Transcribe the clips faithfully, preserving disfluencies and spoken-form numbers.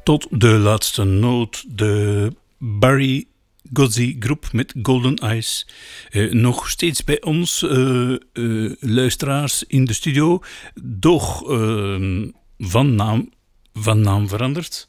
Tot de laatste noot, de Barry Gozzi groep met Golden Eyes. Uh, nog steeds bij ons, uh, uh, luisteraars in de studio, doch uh, van, naam, van naam veranderd.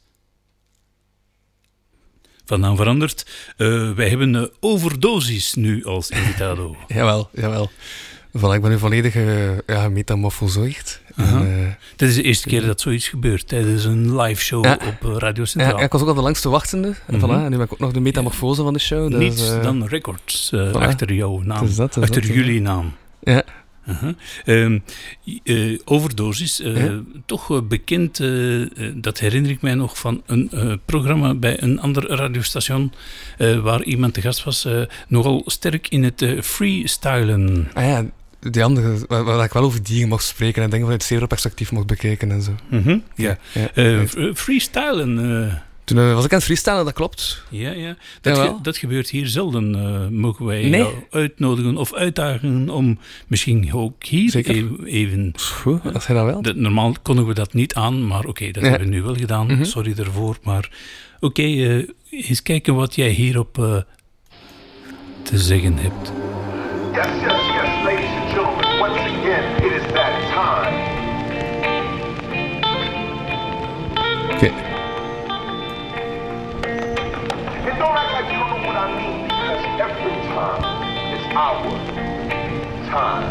Van naam veranderd. Uh, wij hebben uh, Overdosis nu als invitado. jawel, jawel. Voilà, ik ben nu volledig uh, ja, metamorfoseerd. Uh-huh. Uh, Dit is de eerste keer dat zoiets gebeurt tijdens een live show ja. op uh, Radio Centraal. Ja, ik was ook al de langste wachtende. Mm-hmm. En, voilà, en nu ben ik ook nog de metamorfose ja. van de show. Dus, Niets uh, dan records uh, voilà. achter jouw naam. Dat is dat, dat is achter dat, jullie naam. Ja. Uh-huh. Um, uh, Overdosis, uh, ja. toch uh, bekend, uh, uh, dat herinner ik mij nog van een uh, programma bij een ander radiostation uh, waar iemand te gast was, uh, nogal sterk in het uh, freestylen. Ah ja, die andere, waar, waar ik wel over dieren mocht spreken en dingen vanuit zeer perspectief mocht bekijken en zo. Mm-hmm. Ja, ja. Uh, right. Freestylen... Uh, Toen uh, was ik aan het freestylen, dat klopt. Ja, ja. Dat, ge- dat gebeurt hier zelden. Uh, mogen wij nee. jou uitnodigen of uitdagen om misschien ook hier e- even... Goed, als je dat wel. De, normaal konden we dat niet aan, maar oké, okay, dat ja. hebben we nu wel gedaan. Mm-hmm. Sorry daarvoor, maar oké, okay, uh, eens kijken wat jij hierop uh, te zeggen hebt. Yes, yes, yes, ladies and gentlemen, once again, it is that time. Oké. Okay. Don't act like you don't know what I mean, because every time is our time.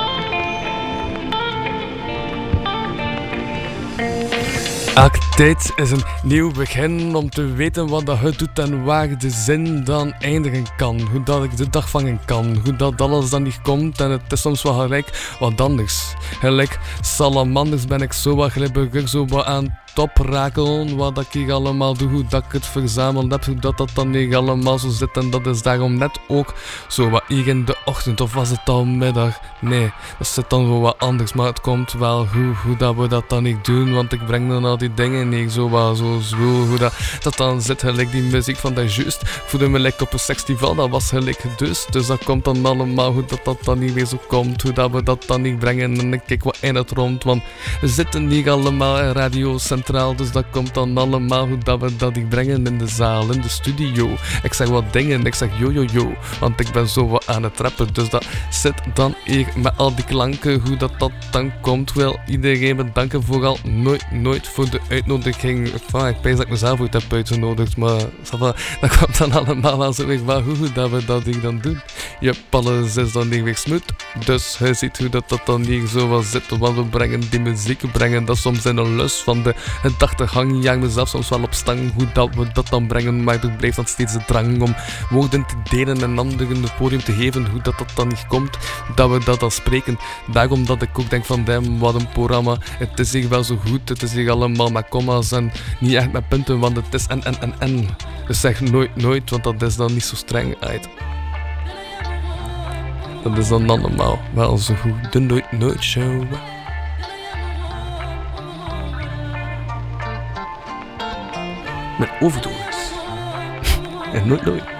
Elke tijd is een nieuw begin om te weten wat dat je doet en waar de zin dan eindigen kan. Hoe dat ik de dag vangen kan, hoe dat alles dan niet komt en het is soms wel gelijk wat anders. Gelijk salamanders ben ik zo wat glibberig, zo wat aan oprakelen, wat ik hier allemaal doe, hoe dat ik het verzameld heb, hoe dat dat dan niet allemaal zo zit en dat is daarom net ook zo wat hier in de ochtend, of was het al middag? Nee, dat zit dan wel wat anders, maar het komt wel goed hoe dat we dat dan niet doen, want ik breng dan al die dingen hier zo wat zo zwoel, hoe dat, dat dan zit, gelijk die muziek van dat juist, ik voelde me lekker op een festival, dat was gelijk dus, dus dat komt dan allemaal, hoe dat dat dan niet weer zo komt, hoe dat we dat dan niet brengen en ik kijk wat in het rond, want we zitten hier allemaal in Radio Centraal, dus dat komt dan allemaal hoe dat we dat hier brengen in de zaal, in de studio. Ik zeg wat dingen, ik zeg yo yo yo, want ik ben zo wat aan het rappen, dus dat zit dan hier met al die klanken, hoe dat dat dan komt. Wil iedereen bedanken, vooral nooit, nooit voor de uitnodiging. Enfin, ik pijs dat ik mezelf ooit heb uitgenodigd, maar dat komt dan allemaal wel zo weer wel goed hoe dat we dat hier dan doen. Je alles is dan hier weer smooth, dus je ziet hoe dat, dat dan hier zo wat zit, want we brengen die muziek, we brengen dat soms in een lus van de gedachtegang, jaag mezelf soms wel op stang, hoe dat we dat dan brengen, maar er blijft dan steeds de drang om woorden te delen en anderen het podium te geven, hoe dat dat dan niet komt, dat we dat dan spreken. Daarom dat ik ook denk van, damn, wat een programma, het is hier wel zo goed, het is hier allemaal met comma's en niet echt met punten, want het is en en en en. Dus zeg nooit nooit, want dat is dan niet zo streng uit. Dat is dan allemaal wel zo goed, de nooit nooit show. Met overdosis. En nooit nooit.